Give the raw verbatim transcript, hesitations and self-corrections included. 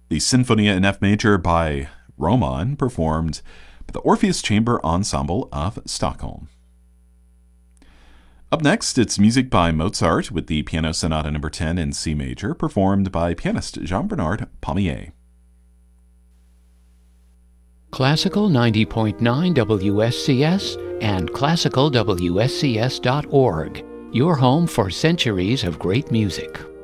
the Sinfonia in F major by Roman, performed by the Orpheus Chamber Ensemble of Stockholm. Up next, it's music by Mozart with the Piano Sonata number ten in C major, performed by pianist Jean-Bernard Palmier. Classical ninety point nine W S C S and classical W S C S dot org, your home for centuries of great music.